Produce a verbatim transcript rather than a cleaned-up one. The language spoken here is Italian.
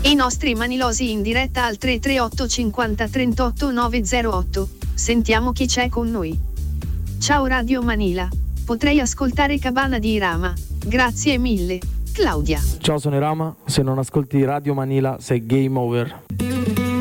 I nostri manilosi in diretta al tre tre otto cinquanta trentotto nove zero otto. Sentiamo chi c'è con noi. Ciao Radio Manila. Potrei ascoltare Cabana di Irama. Grazie mille. Claudia. Ciao, sono Irama. Se non ascolti Radio Manila sei game over.